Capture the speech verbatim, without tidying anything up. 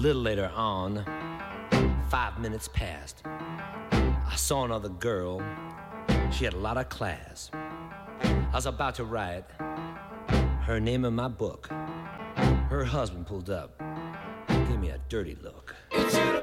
little later on, five minutes passed. I saw another girl. She had a lot of class. I was about to write her name in my book. Her husband pulled up, gave me a dirty look. It should have